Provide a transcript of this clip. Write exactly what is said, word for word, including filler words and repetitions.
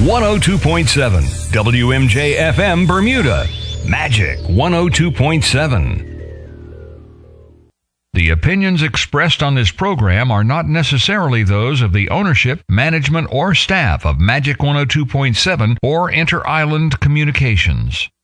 one oh two point seven W M J F M Bermuda. Magic one oh two point seven. The opinions expressed on this program are not necessarily those of the ownership, management, or staff of Magic one oh two point seven or Inter-Island Communications.